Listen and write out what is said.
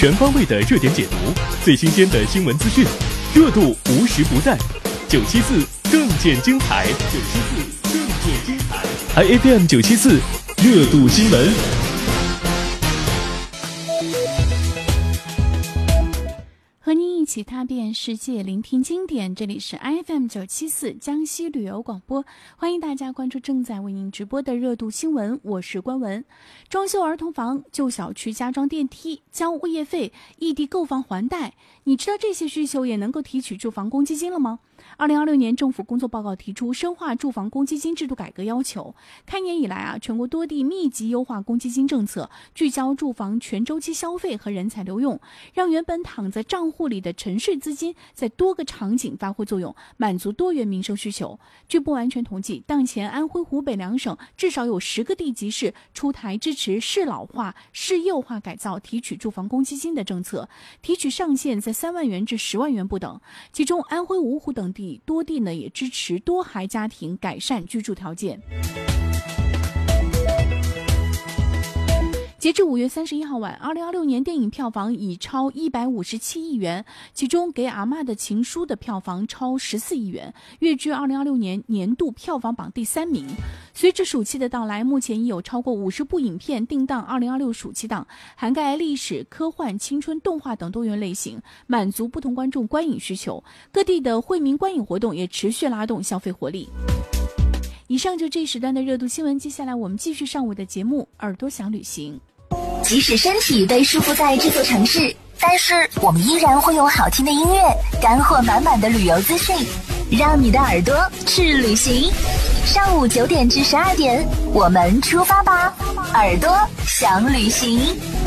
全方位的热点解读，最新鲜的新闻资讯，热度无时不在。974更见精彩，IFM 974热度新闻。 和您一起踏遍世界，聆听经典。这里是 IFM 974江西旅游广播，欢迎大家关注正在为您直播的热度新闻，我是关文。装修儿童房、旧小区加装电梯、交物业费、异地购房还贷，你知道这些需求也能够提取住房公积金了吗？2026年政府工作报告提出深化住房公积金制度改革要求。开年以来全国多地密集优化公积金政策，聚焦住房全周期消费和人才留用，让原本躺在账户里的沉睡资金在多个场景发挥作用，满足多元民生需求。据不完全统计，当前安徽、湖北两省至少有10个地级市出台支持市老化、市幼化改造提取住房公积金的政策，提取上限在3万元至10万元不等。其中安徽芜湖等多地也支持多孩家庭改善居住条件。截至5月31号晚，2026年电影票房已超157亿元，其中《给阿嬷的情书》的票房超14亿元，跃居2026年年度票房榜第3名。随着暑期的到来，目前已有超过50部影片定档2026暑期档，涵盖历史、科幻、青春、动画等多元类型，满足不同观众观影需求。各地的惠民观影活动也持续拉动消费活力。以上就这时段的热度新闻，接下来我们继续上午的节目，耳朵想旅行。 即使身体被束缚在这座城市，但是我们依然会有好听的音乐，干货满满的旅游资讯，让你的耳朵去旅行。上午9点至12点，我们出发吧，耳朵想旅行。